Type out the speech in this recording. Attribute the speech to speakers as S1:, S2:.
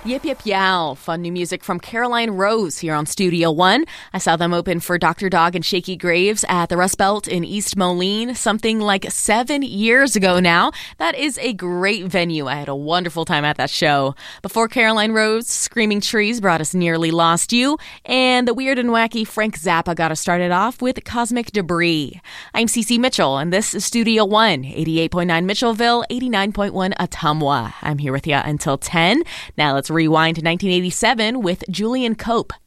S1: Yip Yip Yow, fun new music from Caroline Rose here on Studio One. I saw them open for Dr. Dog and Shaky Graves at the Rust Belt in East Moline something like 7 years ago now. That is a great venue. I had a wonderful time at that show. Before Caroline Rose, Screaming Trees brought us Nearly Lost You, and the weird and wacky Frank Zappa got us started off with Cosmic Debris. I'm Cece Mitchell, and this is Studio One, 88.9 Mitchellville, 89.1 Ottumwa. I'm here with you until 10. Now let's rewind to 1987 with Julian Cope,